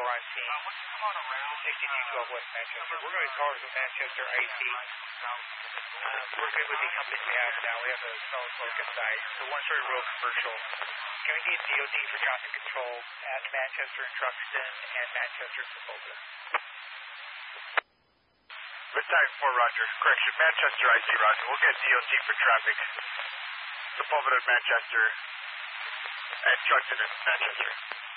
on scene. 6212 West Manchester. We're going to call it Manchester IC. We're good with the company we have now. We have a solid focus site. The one-story road commercial. Guaranteed DOT for traffic control at Manchester and Truxton and Manchester and Sepulveda. Battalion 4, Roger. Correction, Manchester IC, Roger. We'll get DOT for traffic. Sepulveda, Manchester, and Truxton and Manchester.